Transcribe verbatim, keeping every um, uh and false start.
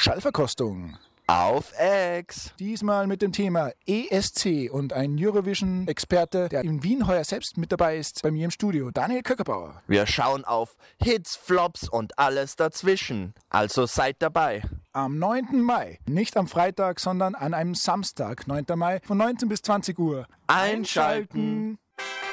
Schallverkostung. Auf Ex. Diesmal mit dem Thema E S C und ein Eurovision-Experte, der in Wien heuer selbst mit dabei ist, bei mir im Studio, Daniel Köckerbauer. Wir schauen auf Hits, Flops und alles dazwischen. Also seid dabei. Am neunten Mai, nicht am Freitag, sondern an einem Samstag, neunten Mai, von neunzehn bis zwanzig Uhr. Einschalten. Einschalten.